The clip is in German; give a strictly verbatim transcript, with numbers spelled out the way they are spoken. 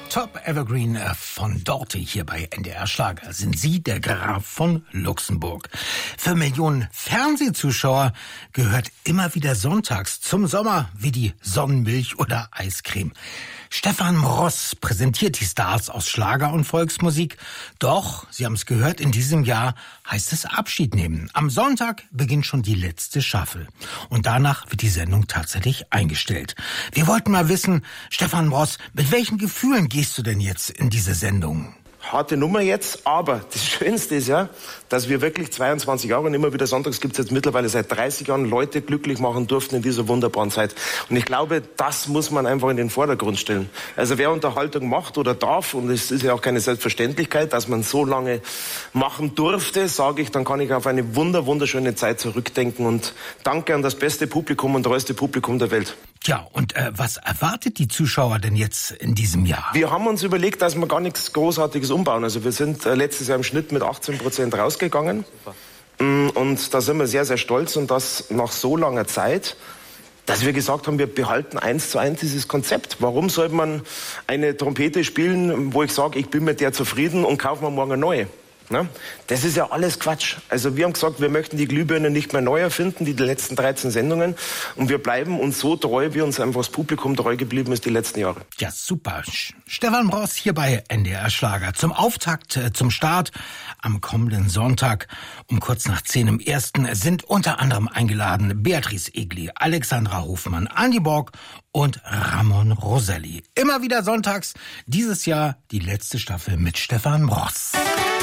Top Evergreen von Dorte hier bei N D R Schlager. Sind Sie der Graf von Luxemburg? Für Millionen Fernsehzuschauer gehört immer wieder sonntags zum Sommer wie die Sonnenmilch oder Eiscreme. Stefan Mross präsentiert die Stars aus Schlager und Volksmusik. Doch, Sie haben es gehört, in diesem Jahr heißt es Abschied nehmen. Am Sonntag beginnt schon die letzte Staffel. Und danach wird die Sendung tatsächlich eingestellt. Wir wollten mal wissen, Stefan Mross, mit welchen Gefühlen gehst du denn jetzt in diese Sendung? Harte Nummer jetzt, aber das Schönste ist ja, dass wir wirklich zweiundzwanzig Jahre und immer wieder sonntags gibt es jetzt mittlerweile seit dreißig Jahren Leute glücklich machen durften in dieser wunderbaren Zeit. Und ich glaube, das muss man einfach in den Vordergrund stellen. Also wer Unterhaltung macht oder darf, und es ist ja auch keine Selbstverständlichkeit, dass man so lange machen durfte, sage ich, dann kann ich auf eine wunder, wunderschöne Zeit zurückdenken und danke an das beste Publikum und treueste Publikum der Welt. Tja, und äh, was erwartet die Zuschauer denn jetzt in diesem Jahr? Wir haben uns überlegt, dass wir gar nichts Großartiges umbauen. Also wir sind äh, letztes Jahr im Schnitt mit achtzehn Prozent rausgegangen. Super. Und da sind wir sehr, sehr stolz und das nach so langer Zeit, dass wir gesagt haben, wir behalten eins zu eins dieses Konzept. Warum sollte man eine Trompete spielen, wo ich sage, ich bin mit der zufrieden und kaufe mir morgen eine neue? Na, das ist ja alles Quatsch. Also wir haben gesagt, wir möchten die Glühbirne nicht mehr neu erfinden, die letzten dreizehn Sendungen. Und wir bleiben uns so treu, wie uns einfach das Publikum treu geblieben ist die letzten Jahre. Ja, super. Stefan Mross hier bei N D R Schlager. Zum Auftakt, äh, zum Start am kommenden Sonntag um kurz nach zehn im Ersten sind unter anderem eingeladen Beatrice Egli, Alexandra Hofmann, Andi Borg und Ramon Roselli. Immer wieder sonntags, dieses Jahr die letzte Staffel mit Stefan Mross.